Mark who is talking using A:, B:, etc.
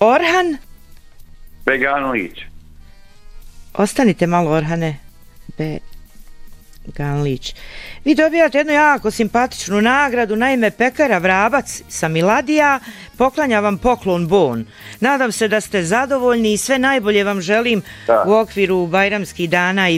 A: Orhan?
B: Beganlić.
A: Ostanite malo, Orhane. Beganlić. Vi dobijate jednu jako simpatičnu nagradu, naime Pekara Vrabac sa Miladija poklanja vam poklon bon. Nadam se da ste zadovoljni i sve najbolje vam želim u okviru Bajramskih dana i